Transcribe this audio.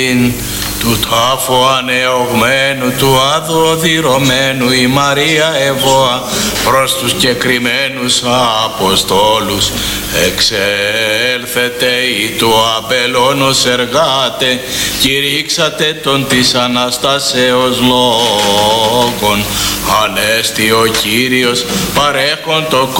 του τάφου ανεωγμένου, του αδοδηρωμένου η Μαρία Εβώα προς τους κεκριμένους Αποστόλους. Εξέλθετε ή του απελώνος εργάτε, κηρύξατε τον της Αναστάσεως λόγων. Ανέστη ο Κύριος παρέχον το